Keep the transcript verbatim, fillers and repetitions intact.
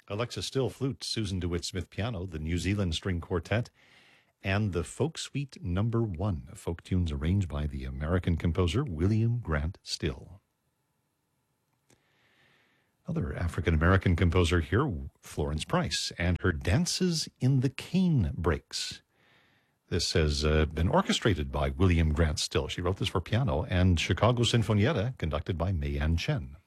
Alexa Still flute, Susan DeWitt Smith piano, the New Zealand String Quartet, and the Folk Suite Number One, folk tunes arranged by the American composer William Grant Still. Another African-American composer here, Florence Price, and her Dances in the Cane Breaks. This has uh, been orchestrated by William Grant Still. She wrote this for piano, and Chicago Sinfonietta, conducted by Mayan Chen.